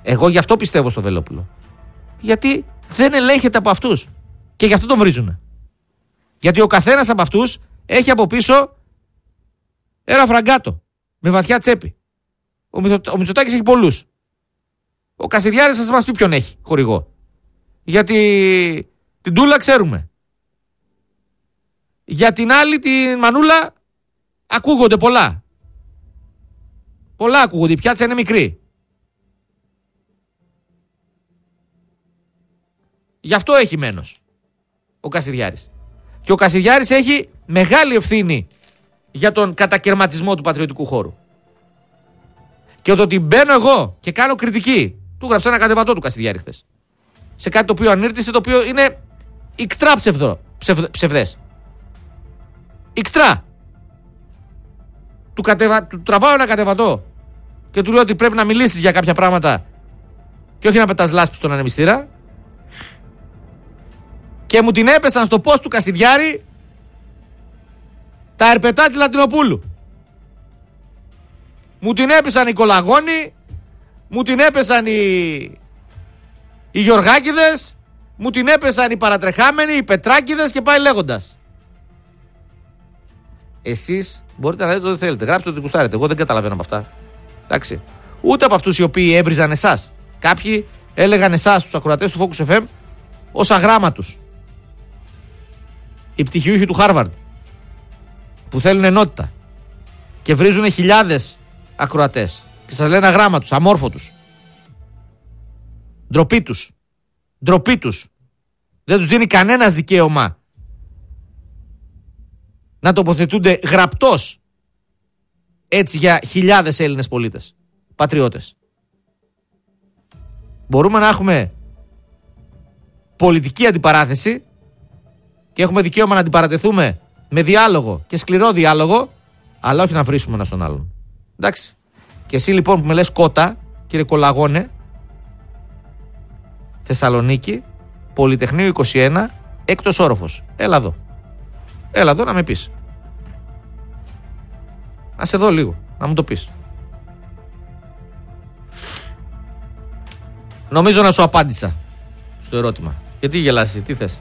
Εγώ γι' αυτό πιστεύω στο Βελόπουλο. Γιατί δεν ελέγχεται από αυτούς. Και γι' αυτό τον βρίζουνε. Γιατί ο καθένας από αυτούς έχει από πίσω ένα φραγκάτο με βαθιά τσέπη. Ο Μητσοτάκης έχει πολλούς. Ο Κασιδιάρης θα μας πει ποιον έχει χορηγό. Γιατί την Τούλα ξέρουμε. Για την άλλη την Μανούλα ακούγονται πολλά. Πολλά ακούγονται. Η πιάτσα είναι μικρή. Γι' αυτό έχει μένος ο Κασιδιάρης. Και ο Κασιδιάρης έχει μεγάλη ευθύνη για τον κατακαιρματισμό του πατριωτικού χώρου. Και το ότι μπαίνω εγώ και κάνω κριτική. Του γράψα ένα κατεβατό του Κασιδιάρη χθες. Σε κάτι το οποίο ανήρτησε, το οποίο είναι ικτρά ψευδές. Ικτρά. Του τραβάω ένα κατεβατό και του λέω ότι πρέπει να μιλήσεις για κάποια πράγματα και όχι να πετάς λάσπη στον ανεμιστήρα. Και μου την έπεσαν στο post του Κασιδιάρη τα ερπετά της Λατινοπούλου. Μου την έπεσαν οι Κολαγόνοι, μου την έπεσαν οι Γιωργάκηδες, μου την έπεσαν οι Παρατρεχάμενοι, οι Πετράκηδες και πάει λέγοντας. Εσείς μπορείτε να λέτε ό,τι θέλετε, γράψτε ό,τι κουστάρετε. Εγώ δεν καταλαβαίνω από αυτά. Εντάξει. Ούτε από αυτούς οι οποίοι έβριζαν εσάς. Κάποιοι έλεγαν εσάς, τους ακροατές του Focus FM, ως αγράμματους. Οι πτυχιούχοι του Χάρβαρντ που θέλουν ενότητα και βρίζουν χιλιάδες ακροατές και σας λένε αγράμματους, αμόρφωτους. Ντροπή τους. Ντροπή τους. Δεν τους δίνει κανένας δικαίωμα να τοποθετούνται γραπτός έτσι για χιλιάδες Έλληνες πολίτες, πατριώτες. Μπορούμε να έχουμε πολιτική αντιπαράθεση και έχουμε δικαίωμα να αντιπαρατεθούμε με διάλογο και σκληρό διάλογο, αλλά όχι να βρίσουμε ένα στον άλλον. Εντάξει. Και εσύ λοιπόν που με λες κότα, κύριε Κολαγόνε, Θεσσαλονίκη, Πολυτεχνείο 21, έκτος όροφος. Έλα εδώ. Έλα εδώ να με πεις. Ας εδώ λίγο, να μου το πεις. Νομίζω να σου απάντησα στο ερώτημα. Γιατί γελάσεις, τι θες?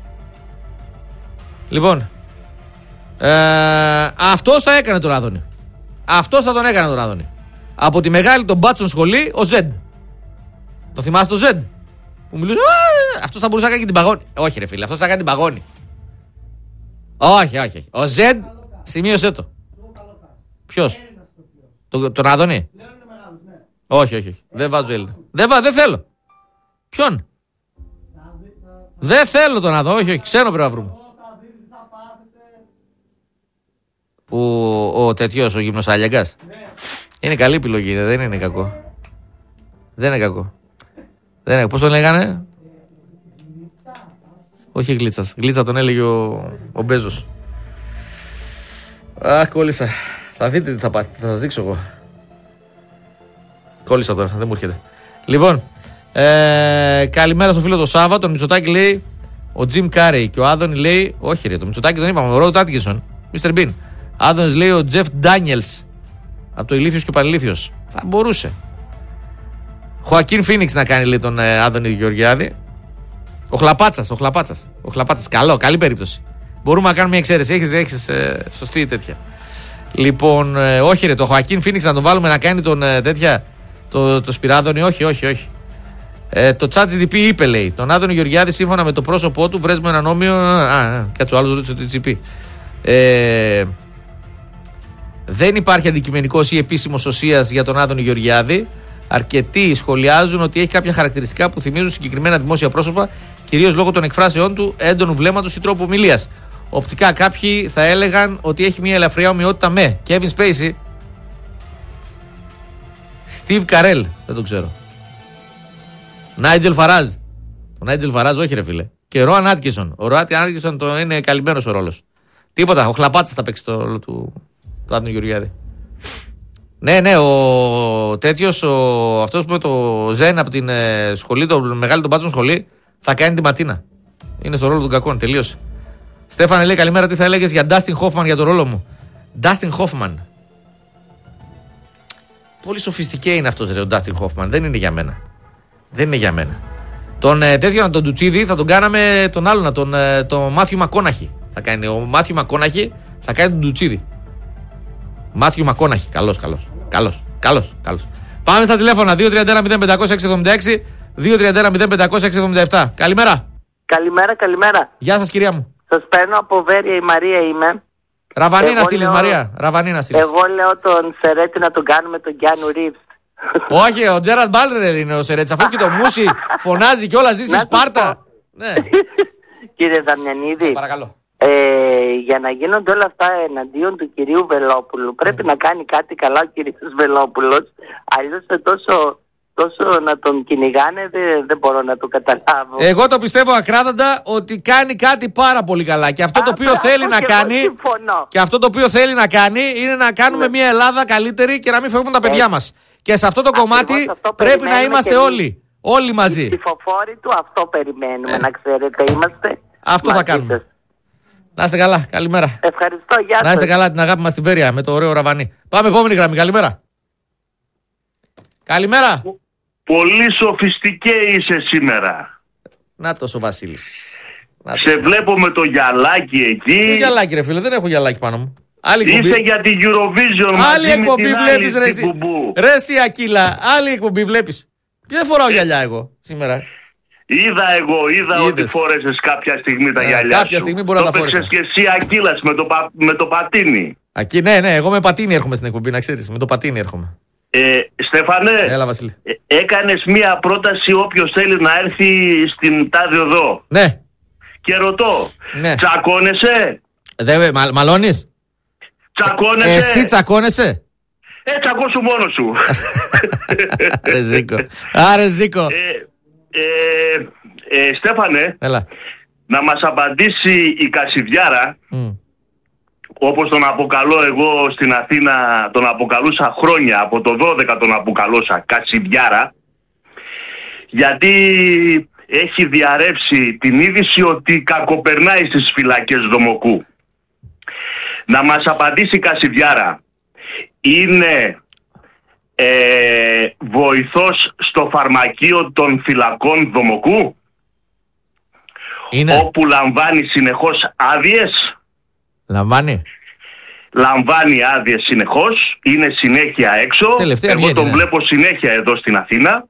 Λοιπόν, αυτός θα έκανε τον Άδωνη. Αυτός θα τον έκανε τον Άδωνη. Από τη μεγάλη τον Μπάτσον σχολή, ο Ζεντ. Το θυμάσαι το Ζεντ? Που μιλούσε, αυτός θα μπορούσε να κάνει και την παγώνη. Όχι ρε φίλε, αυτός θα κάνει την παγώνη. Όχι, όχι, όχι. Ο Ζεντ, σημείωσέ το. Ποιος? Τον Άδωνη? Όχι, όχι, όχι. Δεν βάζω Έλληνα. Δεν θέλω. Ποιον? Δεν θέλω τον Άδωνη, όχι, όχι. Ξένο πρέπει να βρούμε. Που ο τέτοιος, ο Γυμνοσάλιαγκας. Είναι καλή επιλογή, δεν είναι κακό. Δεν είναι κακό. Δεν είναι, πώς τον λέγανε? Όχι Γλίτσας. Γλίτσα τον έλεγε ο Μπέζος. Αχ, κόλλησα. Θα δείτε τι θα πάτε, θα σας δείξω εγώ. Κόλλησα τώρα, δεν μου έρχεται. Λοιπόν, καλημέρα στο φίλο το Σάββα. Τον Μητσοτάκη λέει ο Τζιμ Κάρεϊ και ο Άδωνη λέει, όχι ρε, το Μητσοτάκη τον είπαμε, ο Ρόντ Άτκινσον, Μίστερ Μπιν. Άδωνης λέει ο Τζεφ Ντάνιελς από το Ηλίθιος και ο Πανηλίθιος. Θα μπορούσε. Χωακίν Φίνιξ να κάνει λέει τον Άδωνη Γεωργιάδη. Ο Χλαπάτσας. Καλό, καλή περίπτωση. Μπορούμε να κάνουμε μια εξαίρεση. Έχεις σωστή τέτοια. Λοιπόν, όχι ρε, το Χωακίν Φίνιξ να τον βάλουμε να κάνει τον τέτοια. Το Σπυράδωνη, όχι. Το ChatGPT είπε λέει. Τον Άδωνη Γεωργιάδη σύμφωνα με το πρόσωπό του βρες με ένα νόμιο. Κάτσε ο άλλος ρώτησε το GP. Δεν υπάρχει αντικειμενικός ή επίσημος οσίας για τον Άδωνη Γεωργιάδη. Αρκετοί σχολιάζουν ότι έχει κάποια χαρακτηριστικά που θυμίζουν συγκεκριμένα δημόσια πρόσωπα, κυρίως λόγω των εκφράσεών του, έντονου βλέμματος ή τρόπου ομιλίας. Οπτικά κάποιοι θα έλεγαν ότι έχει μια ελαφριά ομοιότητα με Kevin Spacey. Steve Carell, δεν το ξέρω. Nigel Farage. Ο Nigel Farage, όχι ρε φίλε. Και Rowan Atkinson. Ο Rowan Atkinson είναι καλυμμένος ο ρόλος. Τίποτα, ο Χλαπάτσας θα παίξει το ρόλο του Άδωνη Γεωργιάδη. Ναι, ο τέτοιος, αυτός που είναι το Ζεν από την σχολή, το μεγάλο τον Μπάτσον σχολή, θα κάνει τη Ματίνα. Είναι στο ρόλο των κακών, τελείωσε. Στέφανε λέει καλημέρα, τι θα έλεγες για Dustin Hoffman για το ρόλο μου? Dustin Hoffman. Πολύ σοφιστικέ είναι αυτός ρε, ο Dustin Hoffman, δεν είναι για μένα. Δεν είναι για μένα. Τον τέτοιο, τον Τουτσίδη, θα τον κάναμε τον άλλον, τον Μάθιου Μακόναχη. Θα κάνει ο Μάθιου Μακόναχη, θα κάνει τον Τουτσίδη. Μάθιου Μακόναχη. Καλός. Πάμε στα τηλέφωνα. 2-31-0500-676, 2-31-0500-677. Καλημέρα. Καλημέρα. Γεια σας, κυρία μου. Σας παίρνω από Βέρεια, η Μαρία είμαι. Ραβανί να στείλεις, Μαρία. Ραβανί να στείλεις. Εγώ λέω τον Σερέτη να τον κάνουμε τον Κιάνου Ρίβς. Όχι, ο Τζέραντ Μπάλτερ είναι ο Σερέτης. Αφού και το Μούσι φωνάζει κιόλας, δει στη Σπάρτα. Ναι. Κύριε Δαμιανίδη, παρακαλώ. Για να γίνονται όλα αυτά εναντίον του κυρίου Βελόπουλου, πρέπει να κάνει κάτι καλά ο κύριος Βελόπουλος. Αλλιώς τόσο να τον κυνηγάνε δεν μπορώ να το καταλάβω. Εγώ το πιστεύω ακράδαντα ότι κάνει κάτι πάρα πολύ καλά. Και αυτό το οποίο θέλει να κάνει. Και αυτό το οποίο θέλει να κάνει είναι να κάνουμε μια Ελλάδα καλύτερη και να μην φεύγουν τα παιδιά μας. Και σε αυτό το κομμάτι πρέπει να είμαστε όλοι. Όλοι μαζί. Οι ψηφοφόροι του αυτό περιμένουμε, να ξέρετε. Είμαστε. Αυτό θα κάνουμε. Να είστε καλά. Καλημέρα. Ευχαριστώ. Γεια σας. Να είστε καλά, την αγάπη μας στη Βέρεια με το ωραίο Ραβανί. Πάμε επόμενη γραμμή. Καλημέρα. Καλημέρα. Πολύ σοφιστικέ είσαι σήμερα. Να το ο Βασίλης. Σε βλέπω με το γυαλάκι εκεί. Τι γυαλάκι ρε φίλε, δεν έχω γυαλάκι πάνω μου. Είσαι για την Eurovision. Άλλη εκπομπή βλέπεις ρε εσύ. Ρε εσύ Ακύλα, άλλη εκπομπή βλέπεις. Ποια φοράω γυαλιά εγώ σήμερα. Είδα ότι φόρεσες κάποια στιγμή τα γυαλιά κάποια σου. Στιγμή μπορεί να τα φόρεσα. Το παίξες και εσύ Ακύλας με το πατίνι. Ναι, εγώ με πατίνι έρχομαι στην εκπομπή, να ξέρεις. Με το πατίνι έρχομαι. Στέφανε, έλα, Βασίλη. Έκανες μία πρόταση όποιος θέλει να έρθει στην τάδε οδό. Ναι. Και ρωτώ, ναι. Τσακώνεσαι? Μαλώνεις? Τσακώνεσαι? Εσύ τσακώνεσαι? Τσακώσου μόνος σου. Άρε Ζήκο. Στέφανε, έλα. Να μας απαντήσει η Κασιδιάρα, όπως τον αποκαλώ εγώ στην Αθήνα, τον αποκαλούσα χρόνια, από το 12 τον αποκαλούσα Κασιδιάρα, γιατί έχει διαρρεύσει την είδηση ότι κακοπερνάει στις φυλακές Δομοκού. Να μας απαντήσει η Κασιδιάρα, είναι βοηθός στο φαρμακείο των φυλακών Δομοκού, είναι. Όπου λαμβάνει συνεχώς άδειες. Λαμβάνει άδειες συνεχώς, είναι συνέχεια έξω. Τελευταία εγώ τον βλέπω συνέχεια εδώ στην Αθήνα.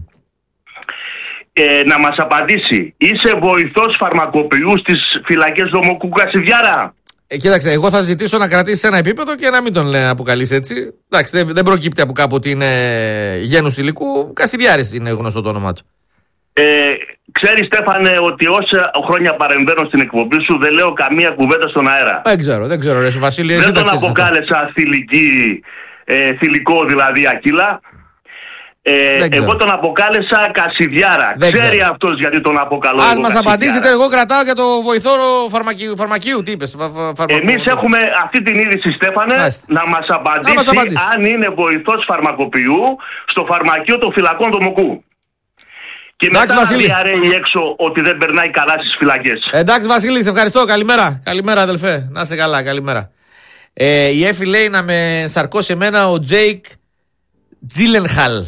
Να μας απαντήσει, είσαι βοηθός φαρμακοποιού στις φυλακές Δομοκού, Κασιδιάρα? Κοίταξε, εγώ θα ζητήσω να κρατήσει ένα επίπεδο και να μην τον αποκαλείς έτσι. Εντάξει, δεν προκύπτει από κάπου ότι είναι γένους υλικού. Κασιδιάρης είναι γνωστό το όνομά του. Ξέρεις Στέφανε ότι όσα χρόνια παρεμβαίνω στην εκπομπή σου δεν λέω καμία κουβέντα στον αέρα. Δεν ξέρω ρε Βασίλη. Δεν τον αποκάλεσα θηλυκό δηλαδή Ακύλα. Εγώ τον αποκάλεσα Κασιδιάρα. Ξέρει αυτός γιατί τον αποκαλώ. Ας μας απαντήσετε, εγώ κρατάω για το βοηθό φαρμακείου. Τι είπες? Εμείς έχουμε αυτή την είδηση Στέφανε. Να μας απαντήσει αν είναι βοηθός φαρμακοποιού στο φαρμακείο των φυλακών Δομοκού. Και μετά να διαρρέει έξω ότι δεν περνάει καλά στις φυλακές. Εντάξει Βασίλη, σε ευχαριστώ. Καλημέρα. Καλημέρα αδελφέ. Να είσαι καλά. Καλημέρα. Η Εφη λέει να με σαρκώσει εμένα ο Τζέικ Τζίλενχαλ.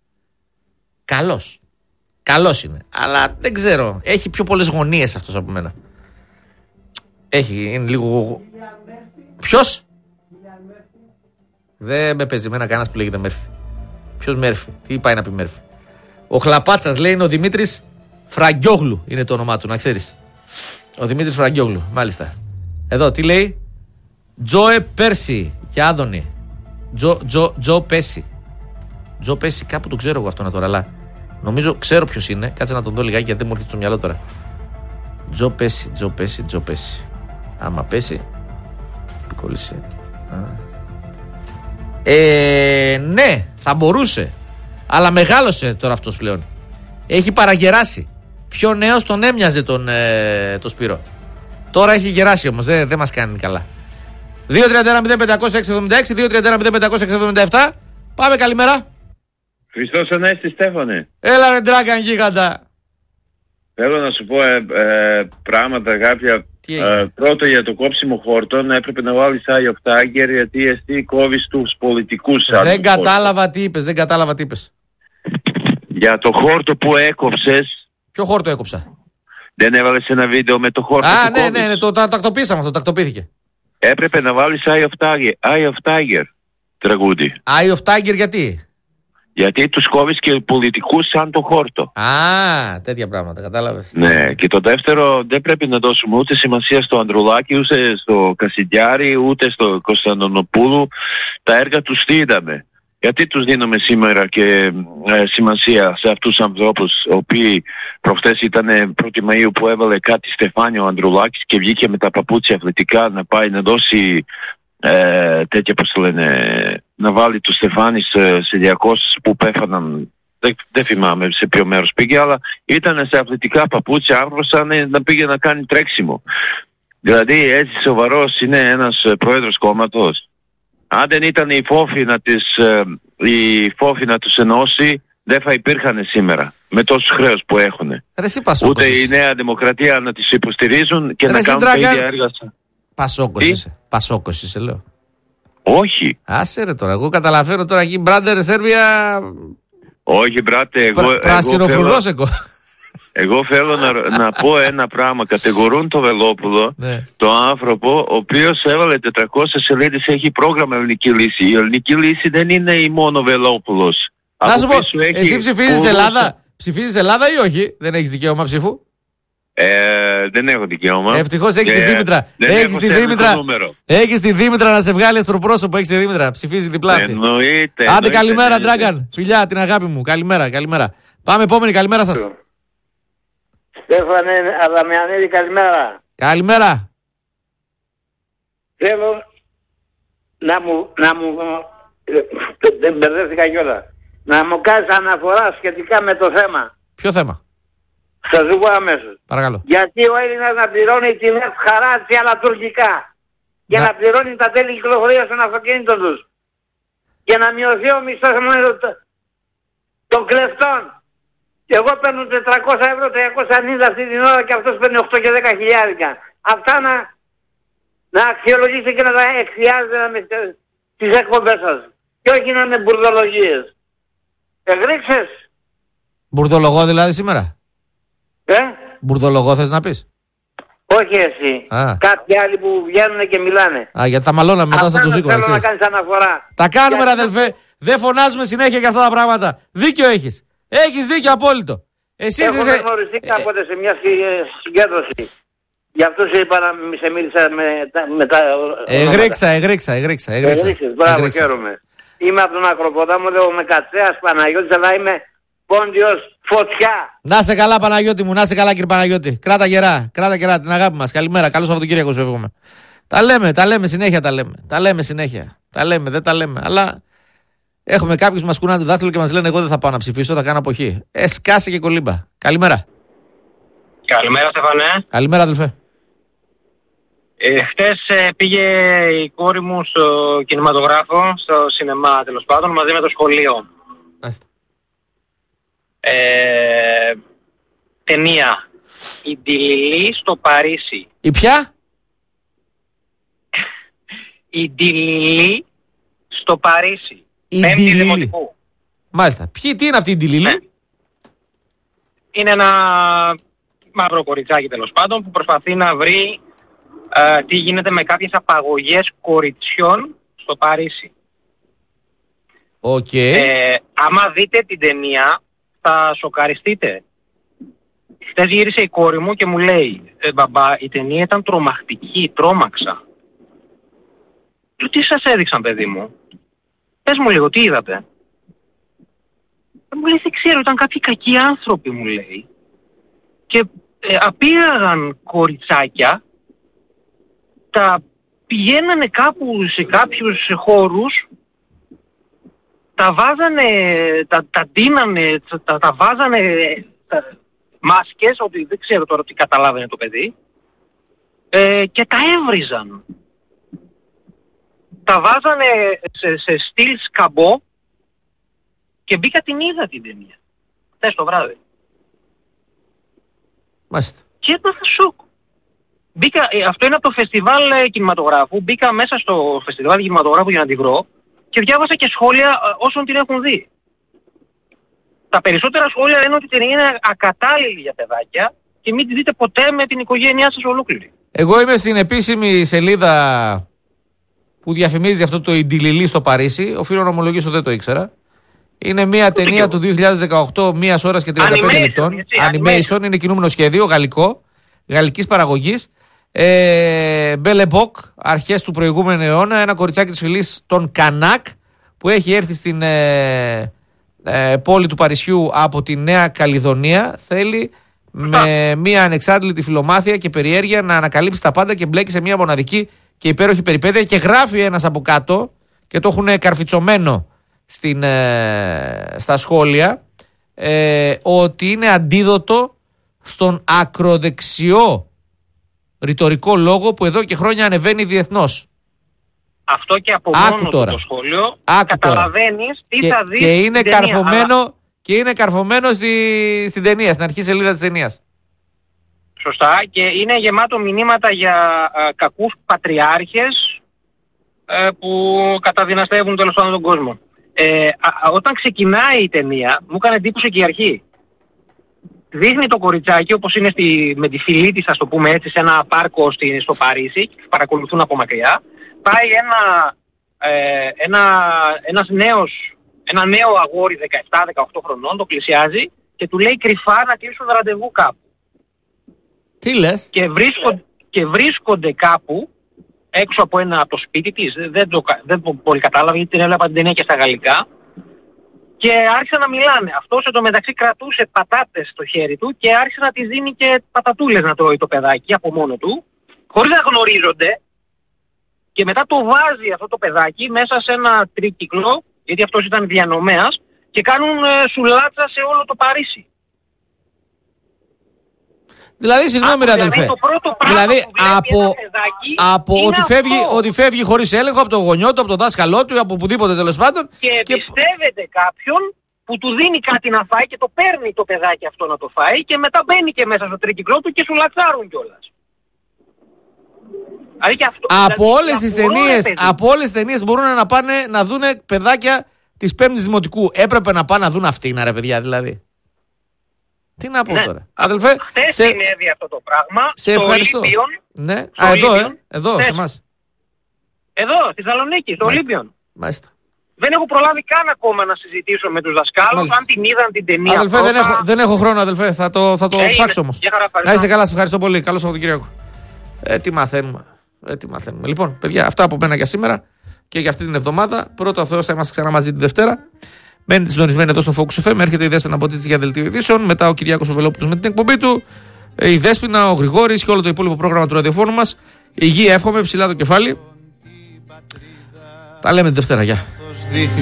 Καλός είναι. Αλλά δεν ξέρω. Έχει πιο πολλές γωνίες αυτός από μένα. Είναι λίγο. Ποιος? Δεν με παίζει εμένα κανένας που λέγεται Μέρφυ. Ποιος Μέρφυ? Τι πάει να πει Μέρφυ? Ο Χλαπάτσας λέει είναι ο Δημήτρης Φραγκιόγλου. Είναι το όνομά του, να ξέρεις. Ο Δημήτρης Φραγκιόγλου, μάλιστα. Εδώ, τι λέει? Τζόε Πέρσι και Άδωνη. Τζο Πέση. Τζο Πέση, κάπου το ξέρω εγώ αυτό τώρα, αλλά νομίζω ξέρω ποιος είναι. Κάτσε να τον δω λιγάκι γιατί δεν μου έρχεται στο μυαλό τώρα. Τζο Πέση. Άμα πέσει. Κόλλησε. Ναι, θα μπορούσε. Αλλά μεγάλωσε τώρα αυτός πλέον. Έχει παραγεράσει. Πιο νέος τον έμοιαζε τον Σπύρο. Τώρα έχει γεράσει όμως. Δεν μας κάνει καλά. 2-31-0500-676, 2-31-0500-677. Πάμε, καλημέρα. Χριστός Ανέστη, Στέφανε. Έλα ρε Ντράγκαν γίγαντα. Θέλω να σου πω πράγματα κάποια. Πρώτο για το κόψιμο χόρτων έπρεπε να βάλεις Άγιο Φτάγκερ γιατί εσύ κόβεις τους πολιτικούς. Δεν κατάλαβα τι είπες. Για το χόρτο που έκοψες. Ποιο χόρτο έκοψα? Δεν έβαλες ένα βίντεο με το χόρτο? Ναι, το τακτοποίησαμε αυτό, τακτοποιήθηκε. Έπρεπε να βάλεις Eye of Tiger τραγούδι. Eye of Tiger γιατί? Γιατί τους κόβεις και πολιτικούς σαν το χόρτο. Τέτοια πράγματα, κατάλαβες. Ναι, και το δεύτερο, δεν πρέπει να δώσουμε ούτε σημασία στο Ανδρουλάκη, ούτε στο Κασιδιάρη, ούτε στο Κωνσταντινοπούλου. Τα έργα τους τι είδαμε? Γιατί τους δίνουμε σήμερα και σημασία σε αυτούς τους ανθρώπους, οι οποίοι προχθές ήταν 1η Μαΐου που έβαλε κάτι Στεφάνιο Ανδρουλάκης και βγήκε με τα παπούτσια αθλητικά να πάει να δώσει τέτοια, πώς το λένε, να βάλει το Στεφάνι σε 200 που πέφαναν, δεν θυμάμαι σε ποιο μέρος πήγε, αλλά ήταν σε αθλητικά παπούτσια, άρθρωσαν να πήγε να κάνει τρέξιμο. Δηλαδή έτσι σοβαρός είναι ένας πρόεδρος κόμματος? Αν δεν ήταν η Φόφη να τους ενώσει, δεν θα υπήρχαν σήμερα με τόσους χρέος που έχουν. Ούτε η Νέα Δημοκρατία να τις υποστηρίζουν και να κάνουν τα ίδια έργα. Πασόκος είσαι, λέω. Όχι. Άσε ρε τώρα, εγώ καταλαβαίνω τώρα εκεί μπράντερ Σέρβια. Όχι μπράτε, πράσινοφρουρός εγώ θέλω να πω ένα πράγμα. Κατηγορούν το Βελόπουλο, το άνθρωπο, ο οποίος έβαλε 400 σελίδες, έχει πρόγραμμα ελληνική λύση. Η ελληνική λύση δεν είναι η μόνο Βελόπουλος. Να σου πω, εσύ ψηφίζεις Ελλάδα? Ψηφίζεις Ελλάδα ή όχι? Δεν έχεις δικαίωμα ψήφου? Δεν έχω δικαίωμα. Ευτυχώς έχεις τη Δήμητρα. Έχεις τη Δήμητρα να σε βγάλει αστροπρόσωπο. Έχεις τη Δήμητρα. Ψηφίζει διπλά αυτή. Εννοείται. Άντε καλημέρα, Ντράγκαν. Φιλιά, την αγάπη μου. Καλημέρα. Πάμε επόμενη. Καλημέρα σας. Στέφανε Αδαμιανίδη, καλημέρα. Καλημέρα. Θέλω να μου δεν μπερδεύτηκα κιόλας. Να μου κάνεις αναφορά σχετικά με το θέμα. Ποιο θέμα? Θα σου πω αμέσως. Παρακαλώ. Γιατί ο Έλληνας να πληρώνει την χαράτσι αλλά τουρκικά και να πληρώνει τα τέλη κυκλοφορίας των αυτοκίνητων τους και να μειωθεί ο μισθός των κλεφτών. Και εγώ παίρνω 400 ευρώ, 390 αυτή την ώρα και αυτός παίρνει 8 και 10 χιλιάρικα. Αυτά να αξιολογήσει και να τα εξιάζετε στις εκπομπές σας. Και όχι να είναι μπουρδολογίες. Εγρίξες. Μπουρδολογό δηλαδή σήμερα? Μπουρδολογό θες να πεις? Όχι εσύ. Κάποιοι άλλοι που βγαίνουν και μιλάνε. Γιατί θα μαλώναμε μετά στα του Ζήκο. Θέλω να κάνεις αναφορά. Τα κάνουμε ρε αδελφέ. Δεν φωνάζουμε συνέχεια για αυτά τα πράγματα. Δίκιο έχεις. Έχεις δίκιο απόλυτο. Έχω γνωριστεί κάποτε σε μια συγκέντρωση. Γι' αυτό σε είπα να σε μίλησα με τα... Εγρίξα. Μπράβο, χαίρομαι. Είμαι από τον Ακροπόταμο, λέω με Κατσέας Παναγιώτης, αλλά είμαι Πόντιος Φωτιά. Να σε καλά Παναγιώτη μου, να σε καλά κύριε Παναγιώτη. Κράτα γερά την αγάπη μας. Καλημέρα, καλό Σαββατοκύριακο σου εύχομαι. Τα λέμε συνέχεια. Δεν τα λέμε, αλλά έχουμε κάποιους που μας κουνάνε το δάχτυλο και μας λένε εγώ δεν θα πάω να ψηφίσω, θα κάνω αποχή. Σκάσε και κολύμπα. Καλημέρα. Καλημέρα Στεφανέ. Καλημέρα αδελφέ. Χτες πήγε η κόρη μου στο κινηματογράφο, στο σινεμά τέλος πάντων, μαζί με το σχολείο. Ταινία. Η Ντιλιλή στο Παρίσι. Η ποια? Η Ντιλιλή στο Παρίσι. Η Ντιλιλή. Μάλιστα. Τι είναι αυτή η Ντιλιλή? Ναι. Είναι ένα μαύρο κοριτσάκι τέλος πάντων που προσπαθεί να βρει τι γίνεται με κάποιες απαγωγές κοριτσιών στο Παρίσι. Άμα δείτε την ταινία θα σοκαριστείτε. Χθες γύρισε η κόρη μου και μου λέει μπαμπά, η ταινία ήταν τρομακτική, τρόμαξα. Τι σας έδειξαν παιδί μου? Πες μου λίγο, τι είδατε? Μου λέει δεν ξέρω, ήταν κάποιοι κακοί άνθρωποι μου λέει. Και απήγαγαν κοριτσάκια, τα πηγαίνανε κάπου σε κάποιους χώρους, τα βάζανε, τα ντύνανε, τα βάζανε μάσκες, ότι δεν ξέρω τώρα τι καταλάβαινε το παιδί, και τα έβριζαν. Τα βάζανε σε στυλ σκαμπό και μπήκα την είδα την ταινία. Χθες το βράδυ. Μάλιστα. Και έπαθα σοκ. Αυτό είναι από το φεστιβάλ κινηματογράφου. Μπήκα μέσα στο φεστιβάλ κινηματογράφου για να τη βρω και διάβασα και σχόλια όσων την έχουν δει. Τα περισσότερα σχόλια λένε ότι η ταινία είναι ακατάλληλη για παιδάκια και μην τη δείτε ποτέ με την οικογένειά σας ολόκληρη. Εγώ είμαι στην επίσημη σελίδα που διαφημίζει αυτό το Ιντιλιλί στο Παρίσι. Οφείλω να ομολογήσω, δεν το ήξερα. Είναι μια ταινία του 2018, 1 ώρα και 35 λεπτών. Animation, είναι κινούμενο σχέδιο, γαλλικής παραγωγής. Μπελεμπόκ, αρχές του προηγούμενου αιώνα, ένα κοριτσάκι της φυλής των Κανάκ που έχει έρθει στην πόλη του Παρισιού από τη Νέα Καλλιδονία. Θέλει με μια ανεξάντλητη φιλομάθεια και περιέργεια να ανακαλύψει τα πάντα και μπλέκει σε μια μοναδική και υπέροχη περιπέτεια. Και γράφει ένας από κάτω, και το έχουν καρφιτσωμένο στα σχόλια, ότι είναι αντίδοτο στον ακροδεξιό ρητορικό λόγο που εδώ και χρόνια ανεβαίνει διεθνώς. Αυτό και από μόνο το σχόλιο καταλαβαίνεις τι θα δεις στην ταινία. Και είναι καρφωμένο στην ταινία, στην αρχή σελίδα της ταινίας. Σωστά, και είναι γεμάτο μηνύματα για κακούς πατριάρχες που καταδυναστεύουν τέλος πάντων τον κόσμο. Όταν ξεκινάει η ταινία, μου έκανε εντύπωση και η αρχή. Δείχνει το κοριτσάκι όπως είναι με τη φιλή της, ας το πούμε έτσι, σε ένα πάρκο στο Παρίσι, παρακολουθούν από μακριά. Πάει ένα νέο αγόρι 17-18 χρονών, το πλησιάζει και του λέει κρυφά να κλείσουν ραντεβού κάπου. Τι λες? Και βρίσκονται κάπου έξω από το σπίτι της, δεν το πολύ κατάλαβα γιατί την έβλεπα την ταινία και στα γαλλικά, και άρχισαν να μιλάνε. Αυτός εντωμεταξύ κρατούσε πατάτες στο χέρι του και άρχισε να της δίνει και πατατούλες να τρώει το παιδάκι από μόνο του, χωρίς να γνωρίζονται, και μετά το βάζει αυτό το παιδάκι μέσα σε ένα τρίκυκλο, γιατί αυτός ήταν διανομέας, και κάνουν σουλάτσα σε όλο το Παρίσι. Δηλαδή, συγγνώμη ρε αδελφέ, δηλαδή από ότι φεύγει χωρίς έλεγχο από τον γονιό του, από τον δάσκαλό του, από οπουδήποτε τέλος πάντων. Και εμπιστεύεται κάποιον που του δίνει κάτι να φάει και το παίρνει το παιδάκι αυτό να το φάει και μετά μπαίνει και μέσα στο τρίκυκλό του και σου λατσάρουν κιόλας. Από όλες τις ταινίες μπορούν να πάνε να δουν παιδάκια της 5ης Δημοτικού. Έπρεπε να πάνε να δουν αυτήν, ρε παιδιά, δηλαδή. Τι να πω τώρα. Αδελφέ, χθες συνέβη αυτό το πράγμα. Σε ευχαριστώ. Ναι. Εδώ, σε εμάς. Εδώ, στη Θεσσαλονίκη, στο Ολύμπιον. Μάλιστα. Δεν έχω προλάβει καν ακόμα να συζητήσω με τους δασκάλους, αν την είδαν την ταινία. Αδελφέ, δεν έχω χρόνο, αδελφέ. Θα το ψάξω όμως. Να είσαι καλά, σε ευχαριστώ πολύ. Καλό Σαββατοκύριακο. Τι μαθαίνουμε. Λοιπόν, παιδιά, αυτά από μένα για σήμερα και για αυτή την εβδομάδα. Πρώτο Θεός, θα είμαστε ξανά μαζί τη Δευτέρα. Μένετε συντονισμένοι εδώ στο Focus FM. Έρχεται η Δέσποινα Μποτίτση για δελτίο ειδήσεων. Μετά ο Κυριάκος Βελόπουλος με την εκπομπή του. Η Δέσποινα, ο Γρηγόρης και όλο το υπόλοιπο πρόγραμμα του ραδιοφώνου μας. Υγεία, εύχομαι, ψηλά το κεφάλι. Τα λέμε τη Δευτέρα. Γεια.